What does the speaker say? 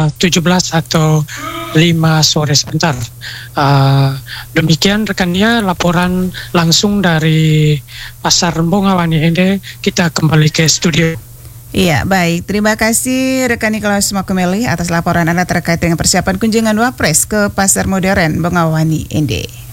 17 atau 5 sore sebentar. Demikian rekannya laporan langsung dari Pasar Bongawani ini. Kita kembali ke studio. Iya, baik. Terima kasih rekan Nikolaus Makumeli atas laporan Anda terkait dengan persiapan kunjungan Wapres ke Pasar Modern Bongawani ND.